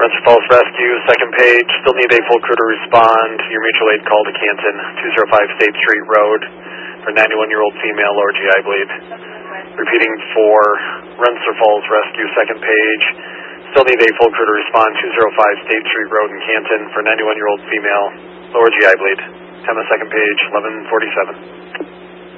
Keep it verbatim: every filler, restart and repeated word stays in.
Rensselaer Falls Rescue, second page. Still need a full crew to respond to your mutual aid call to Canton, two oh five State Street Road, for a ninety-one-year-old female, lower G I bleed. Repeating for Rensselaer Falls Rescue, second page. Still need a full crew to respond, two oh five State Street Road in Canton, for a ninety-one-year-old female, lower G I bleed. Emma, second page, eleven forty-seven.